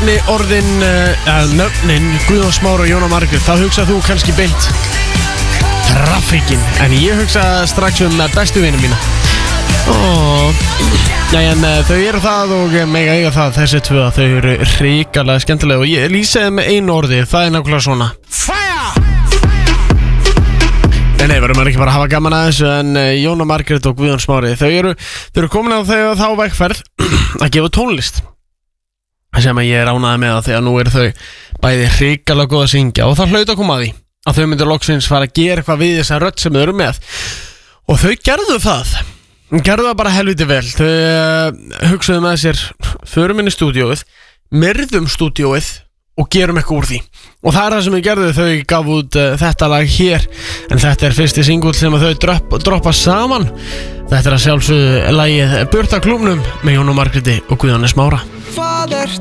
nefni orðin nöfnin Guðjón Smári og Jóna Margrét, þá hugsað þú kannski beint traffíkin, en ég hugsa strax bestu vinum mína. En þau eru það og mega eiga það, þessi tvö, þau eru hrikalega skemmtilega og ég lýsiði með einu orði, það er nákvæmlega svona FIRE! Nei, verður maður ekki bara að hafa gaman að þessu, en Jóna Margrét og Guðjón Smári, þau eru komin á þá vegferð að gefa tónlist sem ég er ánægður með það, þegar nú eru þau bæði hrikalega góð að syngja og það hlaut að koma að því að þau myndir loksins fara að gera eitthvað við þessa rödd sem þau eru með og þau gerðu það bara helviti vel. Þau hugsaðu með sér, förum inn í stúdíóið, myrðum stúdíóið og gerum eitthvað úr því og það er það sem þau gerðu. Þau gaf út þetta lag hér, en þetta er fyrsti singull sem þau droppa saman. Þetta er að sjálfsögðu lagið Burt af klúbnum með Jónu Margréti og Guðjóni Smára.